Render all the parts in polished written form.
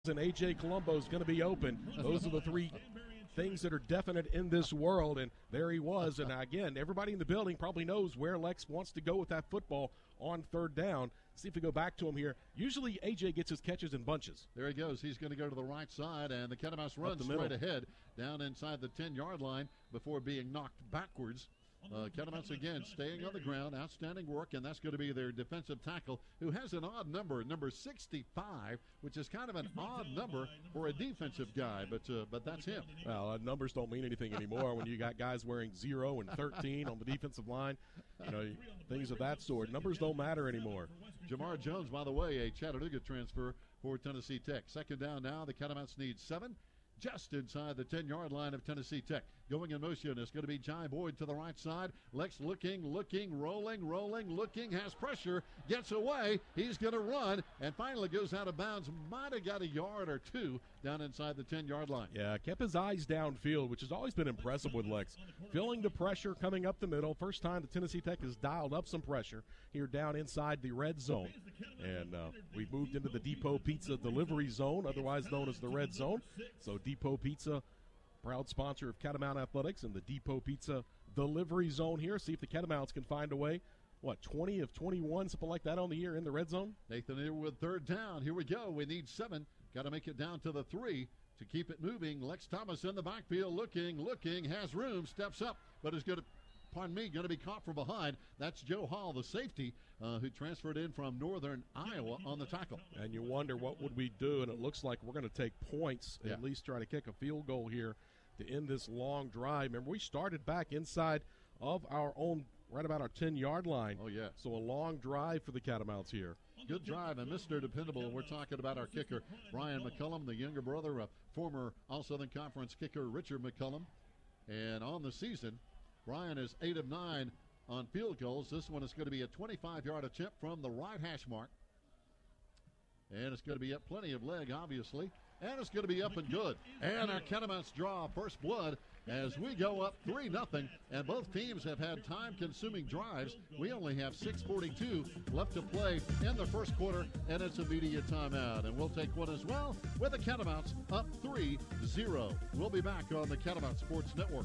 and A.J. Colombo is going to be open. Those are the three things that are definite in this world, and there he was. And again, everybody in the building probably knows where Lex wants to go with that football on third down. See if we go back to him here. Usually A.J. gets his catches in bunches. There he goes. He's going to go to the right side, and the Catamounts run straight ahead down inside the 10-yard line before being knocked backwards. Catamounts again staying on the ground. Outstanding work, and that's going to be their defensive tackle, who has an odd number 65, which is kind of an odd number for a defensive guy, but that's him. Well, numbers don't mean anything anymore when you got guys wearing 0 and 13 on the defensive line. Things of that sort. Numbers don't matter anymore. Jamar Jones, by the way, a Chattanooga transfer for Tennessee Tech. Second down now. The Catamounts need 7. Just inside the 10-yard line of Tennessee Tech. Going in motion is going to be Jai Boyd to the right side. Lex looking, rolling, has pressure, gets away. He's going to run, and finally goes out of bounds. Might have got a yard or two down inside the 10-yard line. Yeah, kept his eyes downfield, which has always been impressive with Lex. Feeling the pressure coming up the middle. First time the Tennessee Tech has dialed up some pressure here down inside the red zone. And we've moved into the Depot Pizza delivery zone, otherwise known as the red zone. So Depot Pizza, proud sponsor of Catamount Athletics, and the Depot Pizza delivery zone here. See if the Catamounts can find a way. 20 of 21, something like that on the year in the red zone? Nathan here with third down. Here we go. We need 7. Got to make it down to the 3 to keep it moving. Lex Thomas in the backfield looking, has room, steps up, but is going to be caught from behind. That's Joe Hall, the safety, who transferred in from Northern Iowa on the tackle. And you wonder what would we do, and it looks like we're going to take points, at least try to kick a field goal here to end this long drive. Remember, we started back inside of our own, right about our 10-yard line. Oh, yeah. So a long drive for the Catamounts here. Good drive, and Mr. Dependable, and we're talking about our kicker, Brian McCullum, the younger brother of former All-Southern Conference kicker Richard McCullum. And on the season, Brian is 8 of 9 on field goals. This one is going to be a 25-yard attempt from the right hash mark. And it's going to be up plenty of leg, obviously. And it's going to be up and good. And our Catamounts draw first blood as we go up 3-0. And both teams have had time-consuming drives. We only have 6:42 left to play in the first quarter, and it's a media timeout. And we'll take one as well with the Catamounts up 3-0. We'll be back on the Catamount Sports Network.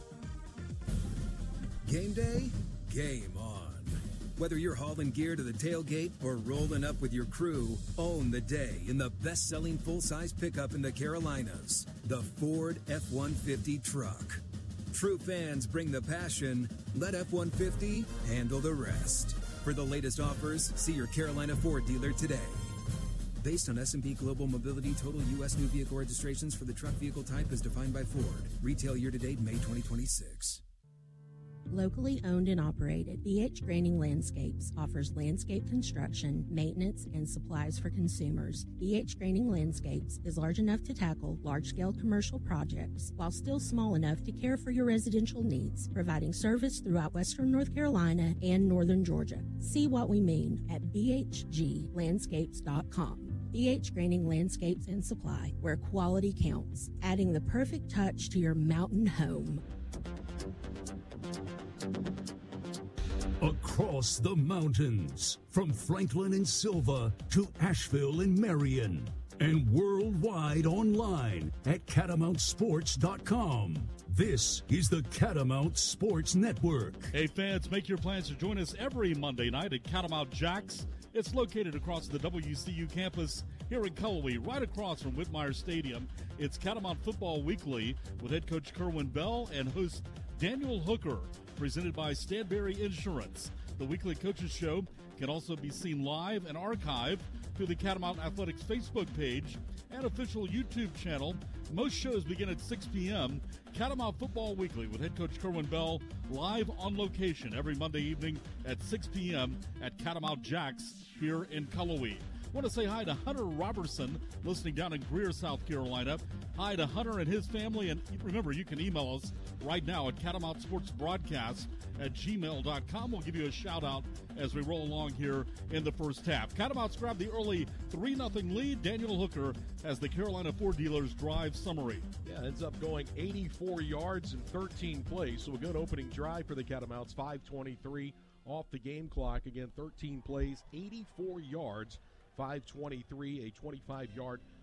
Game day, game on. Whether you're hauling gear to the tailgate or rolling up with your crew, own the day in the best-selling full-size pickup in the Carolinas, the Ford F-150 truck. True fans bring the passion. Let F-150 handle the rest. For the latest offers, see your Carolina Ford dealer today. Based on S&P Global Mobility, total U.S. new vehicle registrations for the truck vehicle type is defined by Ford. Retail year-to-date May 2026. Locally owned and operated, BH Grading Landscapes offers landscape construction, maintenance, and supplies for consumers. BH Grading Landscapes is large enough to tackle large-scale commercial projects while still small enough to care for your residential needs, providing service throughout western North Carolina and northern Georgia. See what we mean at bhglandscapes.com. BH Grading Landscapes and Supply, where quality counts, adding the perfect touch to your mountain home. Across the mountains, from Franklin and Silva to Asheville and Marion, and worldwide online at CatamountSports.com. This is the Catamount Sports Network. Hey fans, make your plans to join us every Monday night at Catamount Jacks. It's located across the WCU campus here in Cullowhee, right across from Whitmire Stadium. It's Catamount Football Weekly with head coach Kerwin Bell and host Daniel Hooker, presented by Stanberry Insurance. The weekly coaches show can also be seen live and archived through the Catamount Athletics Facebook page and official YouTube channel. Most shows begin at 6 p.m. Catamount Football Weekly with head coach Kerwin Bell, live on location every Monday evening at 6 p.m. at Catamount Jacks here in Cullowhee. I want to say hi to Hunter Robertson, listening down in Greer, South Carolina. Hi to Hunter and his family. And remember, you can email us right now at CatamountSportsBroadcast@gmail.com. We'll give you a shout-out as we roll along here in the first half. Catamounts grab the early 3-0 lead. Daniel Hooker has the Carolina Ford Dealers drive summary. Yeah, ends up going 84 yards in 13 plays. So a good opening drive for the Catamounts. 5:23 off the game clock. Again, 13 plays, 84 yards. 5:23, a 25-yard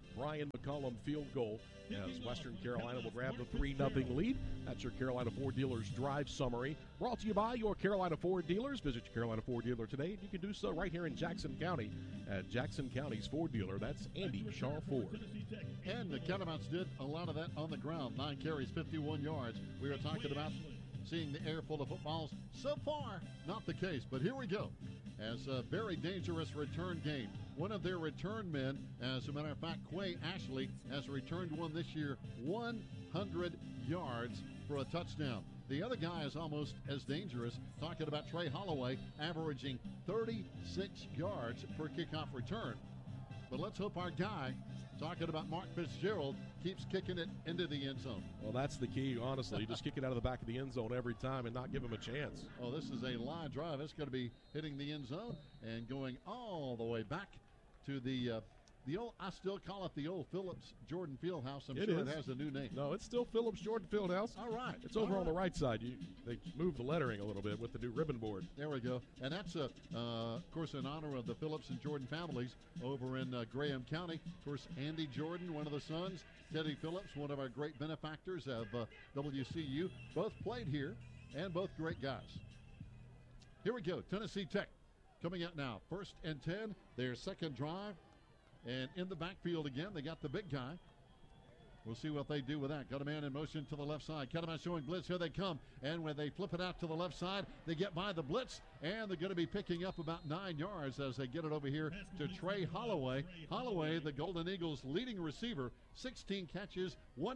Brian McCullum field goal as Western Carolina will grab the 3-0 lead. That's your Carolina Ford Dealers Drive Summary. Brought to you by your Carolina Ford dealers. Visit your Carolina Ford dealer today. You can do so right here in Jackson County at Jackson County's Ford dealer. That's Andy Shaw Ford. And the Catamounts did a lot of that on the ground. 9 carries, 51 yards. We were talking about seeing the air full of footballs. So far, not the case. But here we go. As a very dangerous return game. One of their return men, as a matter of fact, Quay Ashley, has returned one this year, 100 yards for a touchdown. The other guy is almost as dangerous, talking about Trey Holloway, averaging 36 yards per kickoff return. But let's hope our guy, talking about Mark Fitzgerald, keeps kicking it into the end zone. Well, that's the key, honestly. You just kick it out of the back of the end zone every time and not give him a chance. Oh, this is a line drive. It's going to be hitting the end zone and going all the way back to the old, I still call it the old Phillips Jordan Fieldhouse. I'm sure it has a new name. No, it's still Phillips Jordan Fieldhouse. All right. It's over on the right side. They moved the lettering a little bit with the new ribbon board. There we go. And that's, of course, in honor of the Phillips and Jordan families over in Graham County. Of course, Andy Jordan, one of the sons. Teddy Phillips, one of our great benefactors of WCU. Both played here and both great guys. Here we go. Tennessee Tech coming out now. 1st and 10, their second drive. And in the backfield again, they got the big guy. We'll see what they do with that. Got a man in motion to the left side. Catamounts showing blitz. Here they come. And when they flip it out to the left side, they get by the blitz. And they're going to be picking up about 9 yards as they get it over here to Trey Holloway. Holloway, the Golden Eagles' leading receiver, 16 catches,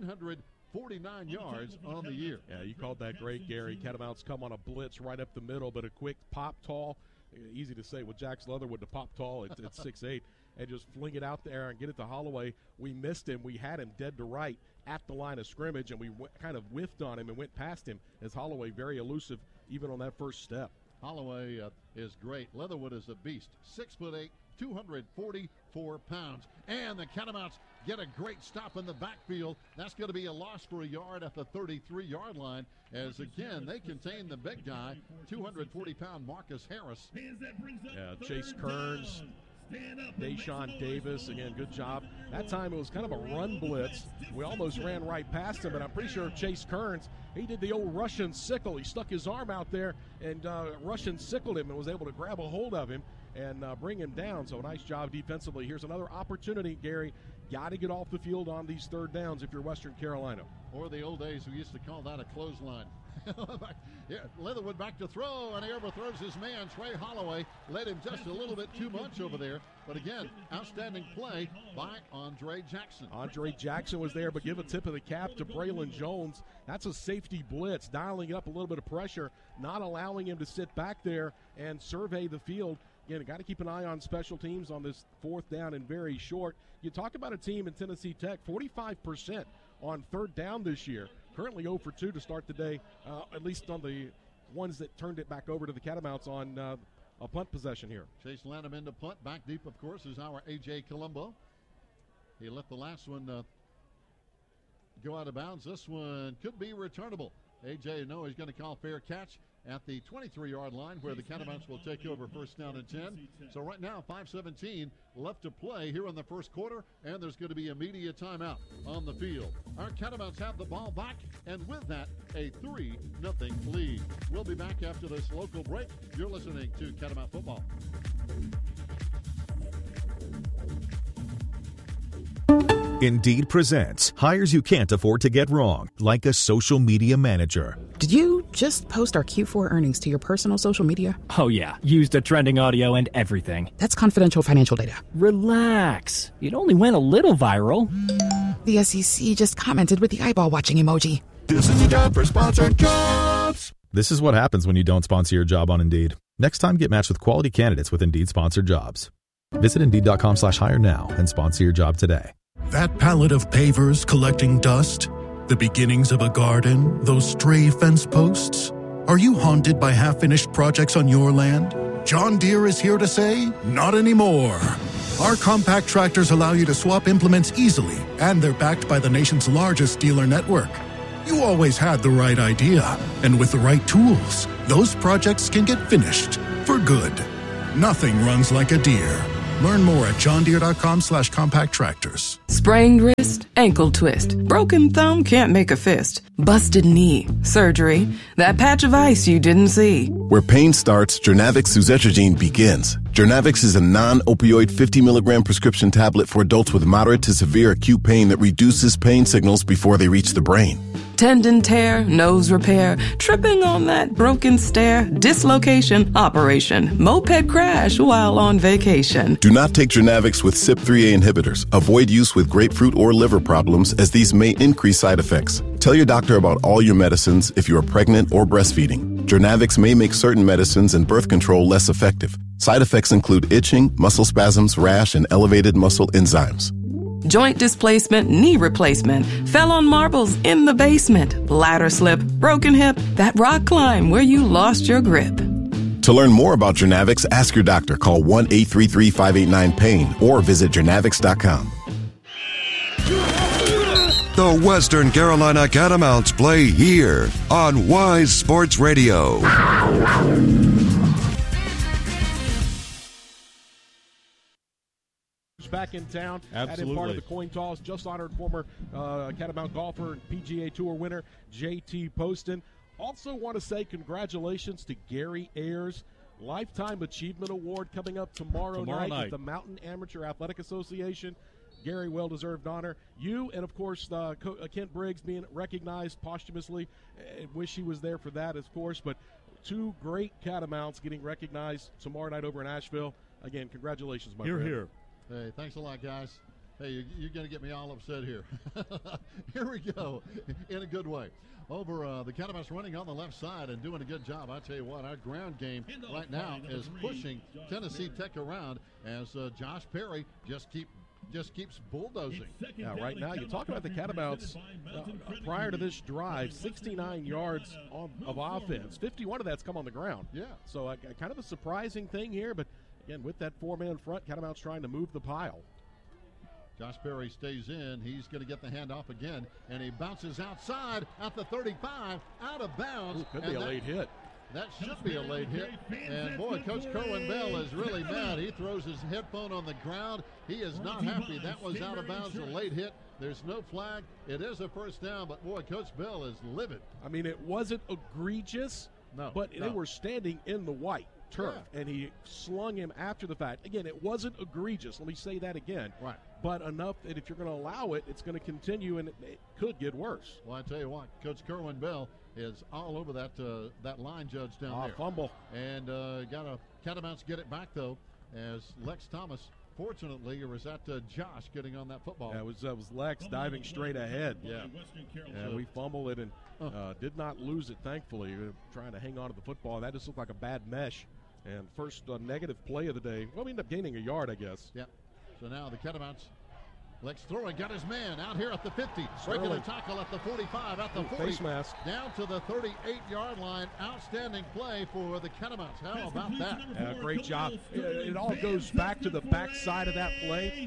149 yards on the year. Yeah, you called that great, Gary. Catamounts come on a blitz right up the middle, but a quick pop tall. Easy to say with Jax Leatherwood, the pop tall at 6'8", and just fling it out there and get it to Holloway. We missed him. We had him dead to right at the line of scrimmage, and we kind of whiffed on him and went past him as Holloway very elusive even on that first step. Holloway is great. Leatherwood is a beast. 6'8", 244 pounds. And the Catamounts get a great stop in the backfield. That's going to be a loss for a yard at the 33-yard line as, again, they contain the big guy, 240-pound Marcus Harris. Yeah, Chase Kearns, Deshaun Davis, again, good job. That time it was kind of a run blitz. We almost ran right past him, but I'm pretty sure Chase Kearns, he did the old Russian sickle. He stuck his arm out there and Russian sickled him and was able to grab a hold of him and bring him down. So nice job defensively. Here's another opportunity, Gary. Got to get off the field on these third downs if you're Western Carolina. Or the old days, we used to call that a clothesline. Yeah, Leatherwood back to throw, and he overthrows his man, Trey Holloway. Led him just a little bit too much over there. But again, outstanding play by Andre Jackson. Andre Jackson was there, but give a tip of the cap to Braylon Jones. That's a safety blitz, dialing up a little bit of pressure, not allowing him to sit back there and survey the field. Again, got to keep an eye on special teams on this 4th down and very short. You talk about a team in Tennessee Tech, 45% on 3rd down this year. Currently 0 for 2 to start the day, at least on the ones that turned it back over to the Catamounts on a punt possession here. Chase Lanham into punt. Back deep, of course, is our A.J. Colombo. He let the last one go out of bounds. This one could be returnable. A.J. no, he's going to call fair catch at the 23-yard line where the Catamounts will take over 1st down and 10. So right now, 5:17 left to play here in the first quarter, and there's going to be a media timeout on the field. Our Catamounts have the ball back, and with that, a 3-0 lead. We'll be back after this local break. You're listening to Catamount Football. Indeed presents hires you can't afford to get wrong, like a social media manager. Did you just post our Q4 earnings to your personal social media? Oh yeah, used the trending audio and everything. That's confidential financial data. Relax. It only went a little viral. The SEC just commented with the eyeball watching emoji. This is the job for sponsored jobs. This is what happens when you don't sponsor your job on Indeed. Next time, get matched with quality candidates with Indeed sponsored jobs. Visit Indeed.com/hire now and sponsor your job today. That pallet of pavers collecting dust? The beginnings of a garden? Those stray fence posts? Are you haunted by half-finished projects on your land? John Deere is here to say, not anymore. Our compact tractors allow you to swap implements easily, and they're backed by the nation's largest dealer network. You always had the right idea, and with the right tools, those projects can get finished for good. Nothing runs like a Deere. Learn more at johndeere.com/compact tractors. Sprained wrist, ankle twist, broken thumb, can't make a fist, busted knee, surgery, that patch of ice you didn't see. Where pain starts, Jernavix suzetrigine begins. Jernavix is a non-opioid 50 milligram prescription tablet for adults with moderate to severe acute pain that reduces pain signals before they reach the brain. Tendon tear, nose repair, tripping on that broken stair, dislocation, operation, moped crash while on vacation. Do not take Jernavix with CYP3A inhibitors. Avoid use with grapefruit or liver problems, as these may increase side effects. Tell your doctor about all your medicines if you are pregnant or breastfeeding. Jernavix may make certain medicines and birth control less effective. Side effects include itching, muscle spasms, rash, and elevated muscle enzymes. Joint displacement, knee replacement, fell on marbles in the basement, ladder slip, broken hip, that rock climb where you lost your grip. To learn more about Jernavix, ask your doctor. Call 1-833-589-PAIN or visit jernavix.com. The Western Carolina Catamounts play here on Wise Sports Radio. Back in town. Absolutely. And part of the coin toss, just honored former Catamount golfer and PGA Tour winner J.T. Poston. Also want to say congratulations to Gary Ayers. Lifetime Achievement Award coming up tomorrow night at the Mountain Amateur Athletic Association. Gary, well-deserved honor. You and, of course, Kent Briggs being recognized posthumously. Wish he was there for that, of course. But two great Catamounts getting recognized tomorrow night over in Asheville. Again, congratulations, my friend. Here. Hey, thanks a lot, guys. Hey, you're going to get me all upset here. Here we go, in a good way. Over the Catamounts running on the left side and doing a good job. I tell you what, our ground game right now is pushing Tennessee Tech around as Josh Perry just keeps bulldozing. Yeah, right now, you talk about the Catamounts prior to this drive, 69 yards of offense. 51 of that's come on the ground. Yeah. So kind of a surprising thing here, but again, with that four-man front, Catamounts trying to move the pile. Josh Perry stays in. He's going to get the handoff again, and he bounces outside at the 35, out of bounds. Ooh, could be a late hit. That should be a late hit. And, boy, Coach Kerwin Bell is really mad. He throws his headphone on the ground. He is not happy. That was out of bounds, a late hit. There's no flag. It is a first down, but, boy, Coach Bell is livid. I mean, it wasn't egregious, but they were standing in the white turf, and he slung him after the fact. Again, it wasn't egregious. Let me say that again. Right. But enough that if you're going to allow it, it's going to continue, and it could get worse. Well, I tell you what, Coach Kerwin Bell is all over that line judge down there. Fumble. And Catamounts get it back, though, as Lex Thomas, fortunately, or was that Josh getting on that football? Yeah, that was Lex diving straight ahead. Yeah. And we fumbled it and did not lose it, thankfully. We were trying to hang on to the football. That just looked like a bad mesh. And first negative play of the day. Well, we ended up gaining a yard, I guess. Yeah. So now the Catamounts, Lex throwing, got his man out here at the 50. Regular tackle at the 45, at the 40. Face mask. Down to the 38-yard line. Outstanding play for the Catamounts. How about that? Great job. It all goes back to the backside of that play.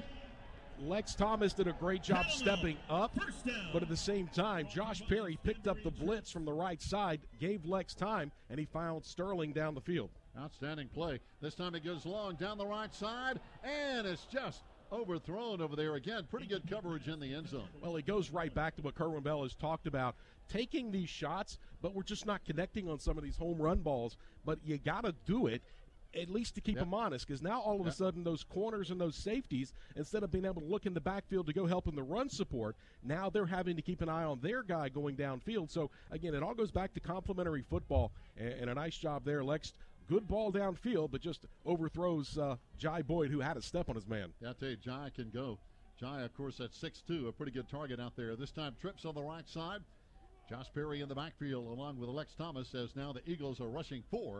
Lex Thomas did a great job stepping up, but at the same time, Josh Perry picked up the blitz from the right side, gave Lex time, and he found Sterling down the field. Outstanding play. This time it goes long down the right side, and it's just overthrown over there again. Pretty good coverage in the end zone. Well, it goes right back to what Kerwin Bell has talked about, taking these shots, but we're just not connecting on some of these home run balls. But you got to do it, at least to keep them honest, because now all of a sudden those corners and those safeties, instead of being able to look in the backfield to go help in the run support, now they're having to keep an eye on their guy going downfield. So, again, it all goes back to complementary football, and a nice job there. Lex, good ball downfield, but just overthrows Jai Boyd, who had a step on his man. Yeah, I tell you, Jai can go. Jai, of course, at 6'2", a pretty good target out there. This time trips on the right side. Josh Perry in the backfield along with Lex Thomas, as now the Eagles are rushing 4.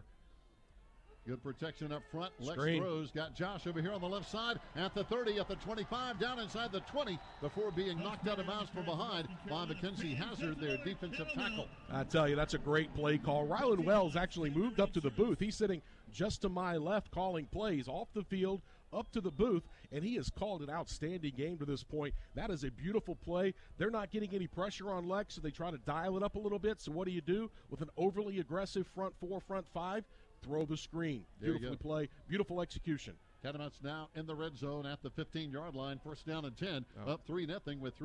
Good protection up front. Lex throws. Got Josh over here on the left side at the 30, at the 25, down inside the 20 before being knocked out of bounds from behind by Mackenzie Hazard, their defensive tackle. I tell you, that's a great play call. Rylan Wells actually moved up to the booth. He's sitting just to my left calling plays off the field, up to the booth, and he has called an outstanding game to this point. That is a beautiful play. They're not getting any pressure on Lex, so they try to dial it up a little bit. So what do? With an overly aggressive front 4, front 5? Throw the screen. Beautifully play. Beautiful execution. Catamounts now in the red zone at the 15-yard line. First down and 10. Up 3-0 with 3